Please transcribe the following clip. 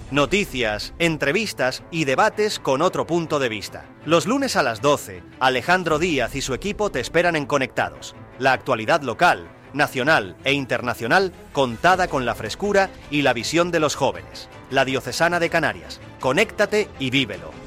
Noticias, entrevistas y debates con otro punto de vista. Los lunes a las 12, Alejandro Díaz y su equipo te esperan en Conectados. La actualidad local, nacional e internacional contada con la frescura y la visión de los jóvenes. La Diocesana de Canarias. Conéctate y vívelo.